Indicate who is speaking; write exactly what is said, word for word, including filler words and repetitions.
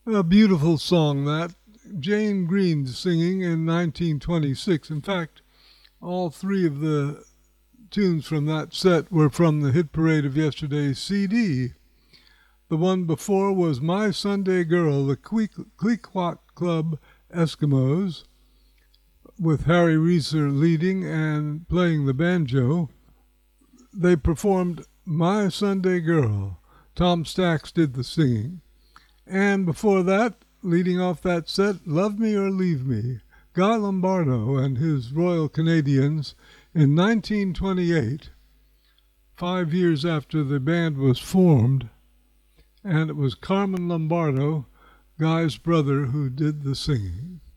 Speaker 1: A beautiful song that. Jane Green singing in nineteen twenty-six. In fact, all three of the tunes from that set were from the Hit Parade of Yesterday's C D. The one before was My Sunday Girl, the Klickwak Club Eskimos, with Harry Reeser leading and playing the banjo. They performed My Sunday Girl. Tom Stax did the singing. And before that, leading off that set, Love Me or Leave Me, Guy Lombardo and his Royal Canadians in nineteen twenty-eight, five years after the band was formed, and it was Carmen Lombardo, Guy's brother, who did the singing.